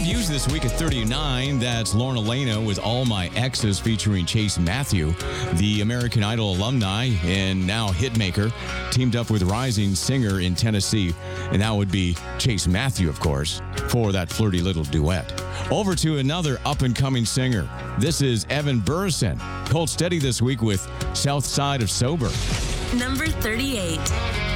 debuts this week at 39. That's Lauren Elena with All My Exes featuring Chase Matthew, the American Idol alumni and now hitmaker, teamed up with rising singer in Tennessee. And that would be Chase Matthew, of course, for that flirty little duet. Over to another up-and-coming singer. This is Evan Burrison. Hold steady this week with South Side of Sober. Number 38.